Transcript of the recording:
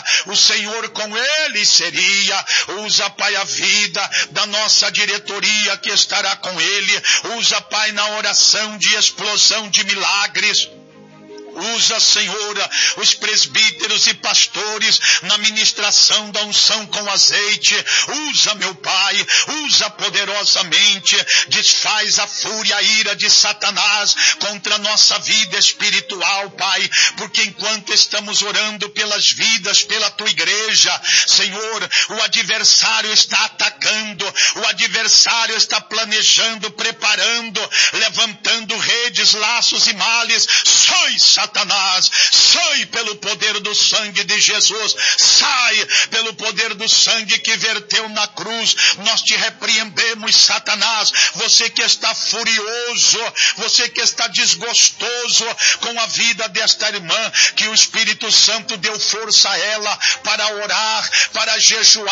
o Senhor com ele seria. Usa, Pai, a vida da nossa diretoria que estará com ele. Usa, Pai, na oração de explosão de milagres. Usa, Senhor, os presbíteros e pastores na ministração da unção com azeite. Usa, meu Pai, usa poderosamente. Desfaz a fúria, a ira de Satanás contra a nossa vida espiritual, Pai. Porque enquanto estamos orando pelas vidas, pela tua igreja, Senhor, o adversário está atacando, o adversário está planejando, preparando, levantando redes, laços e males. Satanás, sai pelo poder do sangue de Jesus, sai pelo poder do sangue que verteu na cruz. Nós te repreendemos, Satanás, você que está furioso, você que está desgostoso com a vida desta irmã, que o Espírito Santo deu força a ela para orar, para jejuar,